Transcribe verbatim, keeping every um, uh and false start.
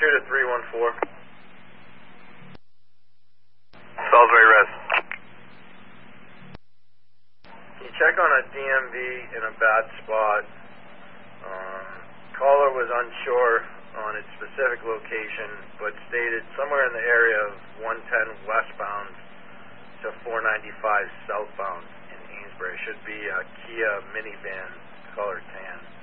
two to three one four. Salisbury Res. Can you check on a D M V in a bad spot? Um, caller was unsure on its specific location, but stated somewhere in the area of one ten westbound to four ninety-five southbound in Amesbury. Should be a Kia minivan, color tan.